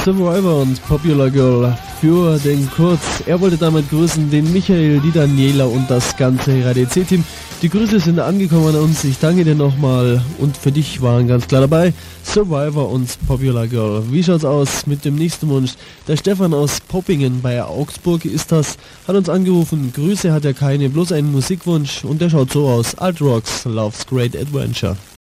Survivor und Popular Girl für den Kurt. Er wollte damit grüßen den Michael, die Daniela und das ganze RADC-Team. Die Grüße sind angekommen an uns. Ich danke dir nochmal und für dich waren ganz klar dabei Survivor und Popular Girl. Wie schaut's aus mit dem nächsten Wunsch? Der Stefan aus Poppingen bei Augsburg ist das, hat uns angerufen. Grüße hat er keine, bloß einen Musikwunsch und der schaut so aus. Alt Rocks, Love's Great Adventure.